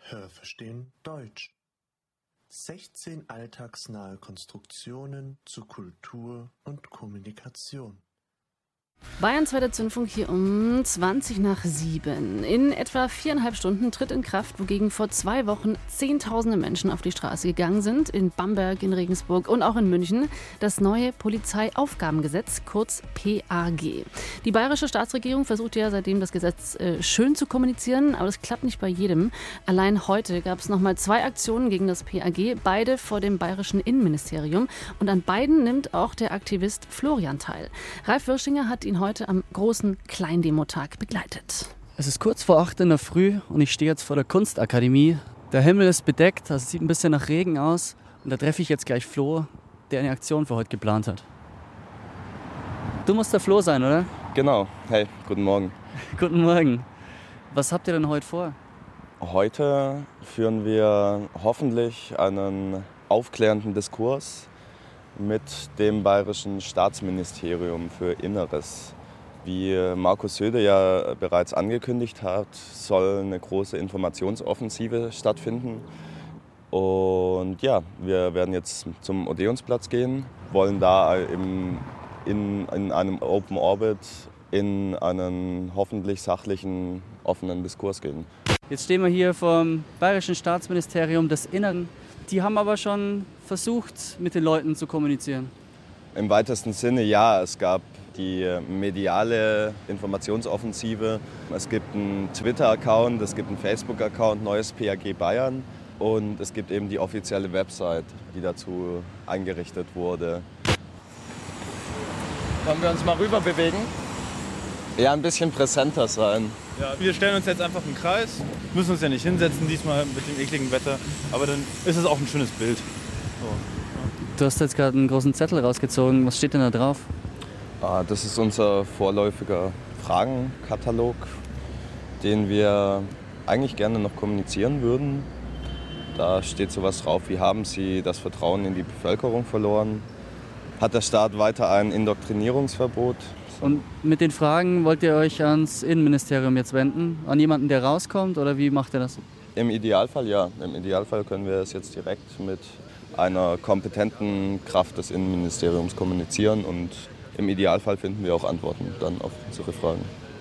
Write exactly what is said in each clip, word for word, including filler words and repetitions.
Hörverstehen Deutsch. sechzehn alltagsnahe Konstruktionen zu Kultur und Kommunikation. Bayern zweiter Zündfunk hier um zwanzig nach sieben. In etwa viereinhalb Stunden tritt in Kraft, wogegen vor zwei Wochen Zehntausende Menschen auf die Straße gegangen sind, in Bamberg, in Regensburg und auch in München, das neue Polizeiaufgabengesetz, kurz P A G. Die bayerische Staatsregierung versucht ja seitdem das Gesetz äh, schön zu kommunizieren, aber das klappt nicht bei jedem. Allein heute gab es nochmal zwei Aktionen gegen das P A G, beide vor dem bayerischen Innenministerium. Und an beiden nimmt auch der Aktivist Florian teil. Ralf Wirschinger hat ihn heute am großen Kleindemotag begleitet. Es ist kurz vor acht in der Früh und ich stehe jetzt vor der Kunstakademie. Der Himmel ist bedeckt, also es sieht ein bisschen nach Regen aus. Und da treffe ich jetzt gleich Flo, der eine Aktion für heute geplant hat. Du musst der Flo sein, oder? Genau. Hey, guten Morgen. Guten Morgen. Was habt ihr denn heute vor? Heute führen wir hoffentlich einen aufklärenden Diskurs mit dem Bayerischen Staatsministerium für Inneres. Wie Markus Söder ja bereits angekündigt hat, soll eine große Informationsoffensive stattfinden. Und ja, wir werden jetzt zum Odeonsplatz gehen, wollen da im, in, in einem Open Orbit in einen hoffentlich sachlichen, offenen Diskurs gehen. Jetzt stehen wir hier vom Bayerischen Staatsministerium des Inneren. Die haben aber schon versucht, mit den Leuten zu kommunizieren. Im weitesten Sinne ja. Es gab die mediale Informationsoffensive. Es gibt einen Twitter-Account, es gibt einen Facebook-Account, Neues P A G Bayern. Und es gibt eben die offizielle Website, die dazu eingerichtet wurde. Wollen wir uns mal rüber bewegen? Ja, ein bisschen präsenter sein. Ja, wir stellen uns jetzt einfach im Kreis, müssen uns ja nicht hinsetzen diesmal mit dem ekligen Wetter, aber dann ist es auch ein schönes Bild. So. Du hast jetzt gerade einen großen Zettel rausgezogen, was steht denn da drauf? Ah, das ist unser vorläufiger Fragenkatalog, den wir eigentlich gerne noch kommunizieren würden. Da steht sowas drauf wie: Haben Sie das Vertrauen in die Bevölkerung verloren? Hat der Staat weiter ein Indoktrinierungsverbot? Und mit den Fragen wollt ihr euch ans Innenministerium jetzt wenden? An jemanden, der rauskommt, oder wie macht ihr das? Im Idealfall ja. Im Idealfall können wir es jetzt direkt mit einer kompetenten Kraft des Innenministeriums kommunizieren und im Idealfall finden wir auch Antworten dann auf unsere Fragen.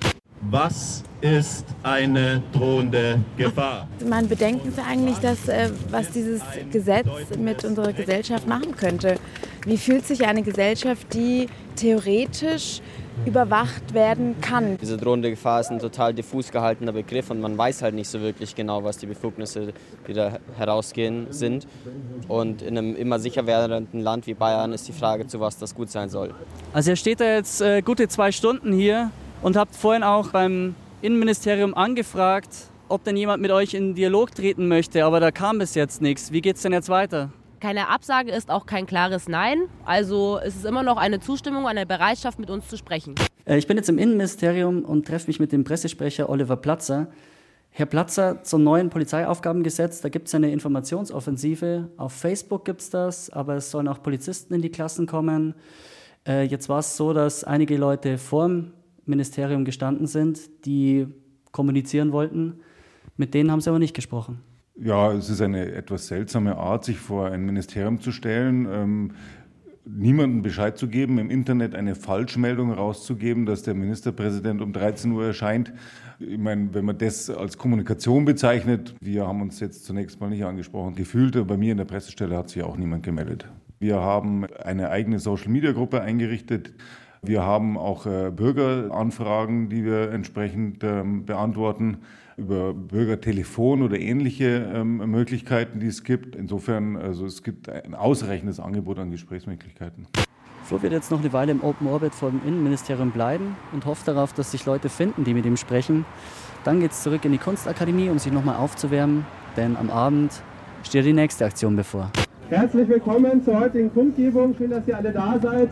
Was ist eine drohende Gefahr? Mein Bedenken ist eigentlich, dass, äh, was dieses Gesetz mit unserer Gesellschaft machen könnte. Wie fühlt sich eine Gesellschaft, die theoretisch überwacht werden kann? Diese drohende Gefahr ist ein total diffus gehaltener Begriff und man weiß halt nicht so wirklich genau, was die Befugnisse, die da herausgehen, sind. Und in einem immer sicher werdenden Land wie Bayern ist die Frage, zu was das gut sein soll. Also ihr steht da jetzt äh, gute zwei Stunden hier und habt vorhin auch beim Innenministerium angefragt, ob denn jemand mit euch in Dialog treten möchte, aber da kam bis jetzt nichts. Wie geht's denn jetzt weiter? Keine Absage ist auch kein klares Nein. Also es ist immer noch eine Zustimmung, eine Bereitschaft, mit uns zu sprechen. Ich bin jetzt im Innenministerium und treffe mich mit dem Pressesprecher Oliver Platzer. Herr Platzer, zum neuen Polizeiaufgabengesetz, da gibt es eine Informationsoffensive. Auf Facebook gibt es das, aber es sollen auch Polizisten in die Klassen kommen. Jetzt war es so, dass einige Leute vor dem Ministerium gestanden sind, die kommunizieren wollten. Mit denen haben sie aber nicht gesprochen. Ja, es ist eine etwas seltsame Art, sich vor ein Ministerium zu stellen, ähm, niemandem Bescheid zu geben, im Internet eine Falschmeldung rauszugeben, dass der Ministerpräsident um dreizehn Uhr erscheint. Ich meine, wenn man das als Kommunikation bezeichnet, wir haben uns jetzt zunächst mal nicht angesprochen gefühlt, bei mir in der Pressestelle hat sich auch niemand gemeldet. Wir haben eine eigene Social-Media-Gruppe eingerichtet. Wir haben auch äh, Bürgeranfragen, die wir entsprechend ähm, beantworten, über Bürgertelefon oder ähnliche ähm, Möglichkeiten, die es gibt. Insofern, also es gibt ein ausreichendes Angebot an Gesprächsmöglichkeiten. Flo wird jetzt noch eine Weile im Open Orbit vor dem Innenministerium bleiben und hofft darauf, dass sich Leute finden, die mit ihm sprechen. Dann geht es zurück in die Kunstakademie, um sich nochmal aufzuwärmen, denn am Abend steht die nächste Aktion bevor. Herzlich willkommen zur heutigen Kundgebung. Schön, dass ihr alle da seid.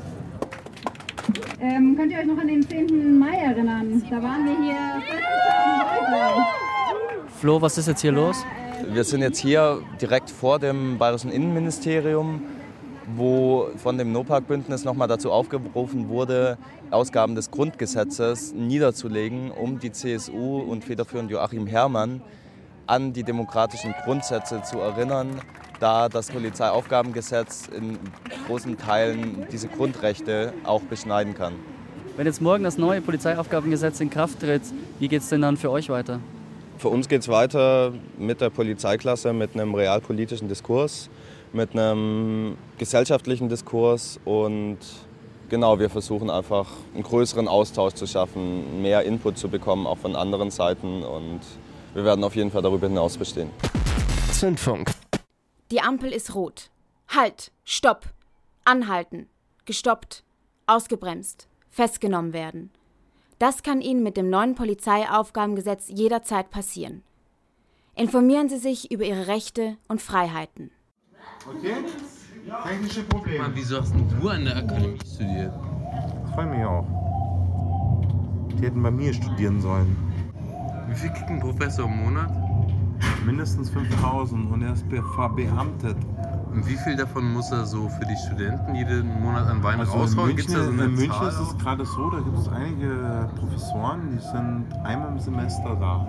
Ähm, könnt ihr euch noch an den zehnten Mai erinnern? Da waren wir hier vierzigtausend Leute. Flo, was ist jetzt hier los? Wir sind jetzt hier direkt vor dem Bayerischen Innenministerium, wo von dem NOPAC-Bündnis nochmal dazu aufgerufen wurde, Ausgaben des Grundgesetzes niederzulegen, um die C S U und federführend Joachim Herrmann an die demokratischen Grundsätze zu erinnern, da das Polizeiaufgabengesetz in großen Teilen diese Grundrechte auch beschneiden kann. Wenn jetzt morgen das neue Polizeiaufgabengesetz in Kraft tritt, wie geht es denn dann für euch weiter? Für uns geht es weiter mit der Polizeiklasse, mit einem realpolitischen Diskurs, mit einem gesellschaftlichen Diskurs und genau, wir versuchen einfach einen größeren Austausch zu schaffen, mehr Input zu bekommen, auch von anderen Seiten und wir werden auf jeden Fall darüber hinaus bestehen. Zündfunk. Die Ampel ist rot. Halt, stopp, anhalten, gestoppt, ausgebremst, festgenommen werden. Das kann Ihnen mit dem neuen Polizeiaufgabengesetz jederzeit passieren. Informieren Sie sich über Ihre Rechte und Freiheiten. Okay? Technische Probleme. Mann, wieso hast denn du an der Akademie studiert? Das freut mich auch. Die hätten bei mir studieren sollen. Wie viel kriegt ein Professor im Monat? Mindestens fünftausend und er ist beamtet. Und wie viel davon muss er so für die Studenten jeden Monat an Wein also raushauen? In Gibt's München, da so eine in München Zahl ist es gerade so, da gibt es einige Professoren, die sind einmal im Semester da.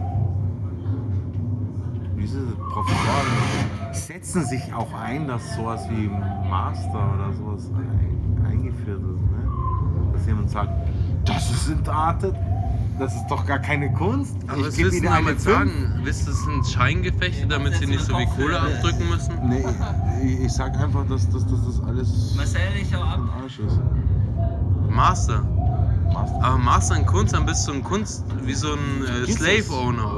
Diese Professoren setzen sich auch ein, dass sowas wie Master oder sowas eingeführt ist. Ne? Dass jemand sagt, das ist entartet, das ist doch gar keine Kunst. Aber ich was gebe willst du Ihnen eine damit fünf. sagen? Willst du, das sind Scheingefechte, damit sie nicht so wie Kohle abdrücken müssen? Nee, ich, ich sag einfach, dass, dass, dass das alles Marcel, ich hau ab. im Arsch ist. Master. Master. Aber Master in Kunst, dann bist du ein Kunst, wie so ein äh, Slave-Owner.